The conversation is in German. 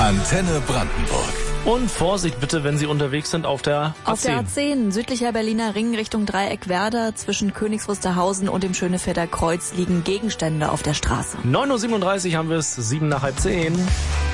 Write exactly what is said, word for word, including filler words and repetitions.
Antenne Brandenburg. Und Vorsicht bitte, wenn Sie unterwegs sind auf der A zehn. Auf der A zehn, südlicher Berliner Ring Richtung Dreieck Werder, zwischen Königs Wusterhausen und dem Schönefelder Kreuz liegen Gegenstände auf der Straße. neun Uhr siebenunddreißig haben wir es, sieben nach halb zehn.